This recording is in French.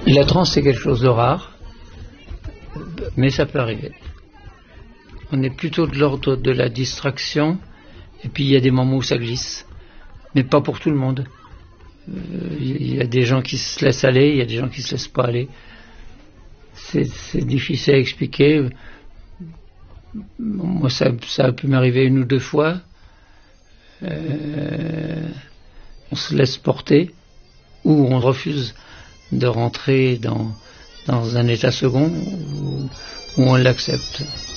La transe, c'est quelque chose de rare, mais ça peut arriver. On est plutôt de l'ordre de la distraction, et puis il y a des moments où ça glisse, mais pas pour tout le monde. Il y a des gens qui se laissent aller, il y a des gens qui se laissent pas aller. C'est difficile à expliquer. Moi, ça a pu m'arriver 1 ou 2 fois. On se laisse porter, ou on refuse de rentrer dans un état second, où on l'accepte.